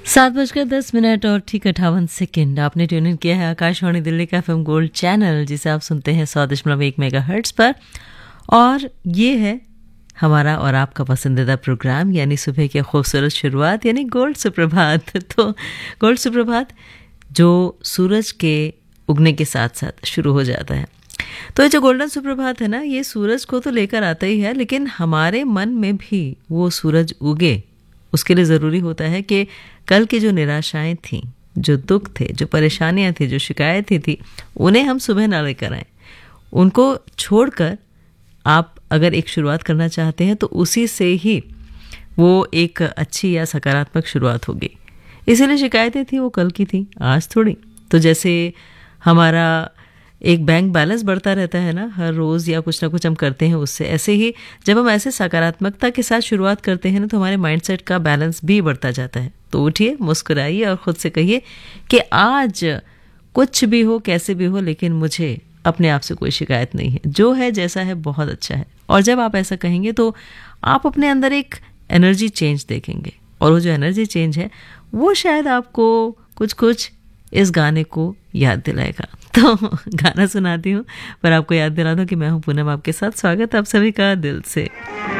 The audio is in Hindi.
7:10 और ठीक 58 आपने ट्यून इन किया है आकाशवाणी दिल्ली का एफएम गोल्ड चैनल, जिसे आप सुनते हैं 100.1 मेगाहर्ट्ज पर। और ये है हमारा और आपका पसंदीदा प्रोग्राम, यानी सुबह की खूबसूरत शुरुआत, यानी गोल्ड सुप्रभात। तो गोल्ड सुप्रभात जो सूरज के उगने के साथ साथ शुरू हो जाता है। तो ये जो गोल्डन सुप्रभात है ना, ये सूरज को तो लेकर आता ही है, लेकिन हमारे मन में भी वो सूरज उगे, उसके लिए ज़रूरी होता है कि कल की जो निराशाएं थीं, जो दुख थे, जो परेशानियां थी, जो शिकायतें थी, उन्हें हम सुबह ना लेकर आएँ। उनको छोड़कर आप अगर एक शुरुआत करना चाहते हैं तो उसी से ही वो एक अच्छी या सकारात्मक शुरुआत होगी। इसीलिए शिकायतें थी वो कल की थी, आज थोड़ी। तो जैसे हमारा एक बैंक बैलेंस बढ़ता रहता है ना हर रोज़, या कुछ ना कुछ हम करते हैं उससे, ऐसे ही जब हम ऐसे सकारात्मकता के साथ शुरुआत करते हैं ना, तो हमारे माइंडसेट का बैलेंस भी बढ़ता जाता है। तो उठिए, मुस्कुराइए और ख़ुद से कहिए कि आज कुछ भी हो, कैसे भी हो, लेकिन मुझे अपने आप से कोई शिकायत नहीं है, जो है जैसा है बहुत अच्छा है। और जब आप ऐसा कहेंगे तो आप अपने अंदर एक एनर्जी चेंज देखेंगे, और वो जो एनर्जी चेंज है वो शायद आपको कुछ कुछ इस गाने को याद दिलाएगा। तो गाना सुनाती हूँ, पर आपको याद दिला दूँ कि मैं हूँ पूनम, आपके साथ। स्वागत आप सभी का दिल से।